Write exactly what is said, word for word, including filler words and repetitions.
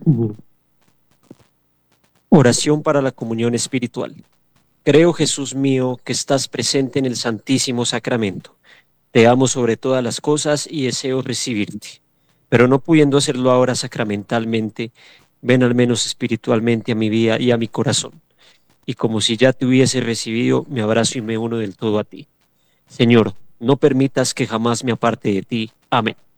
Oración para la comunión espiritual. Creo, Jesús mío, que estás presente en el Santísimo Sacramento. Te amo sobre todas las cosas y deseo recibirte. Pero no pudiendo hacerlo ahora sacramentalmente, ven al menos espiritualmente a mi vida y a mi corazón. Y como si ya te hubiese recibido, me abrazo y me uno del todo a ti. Señor, no permitas que jamás me aparte de ti. Amén.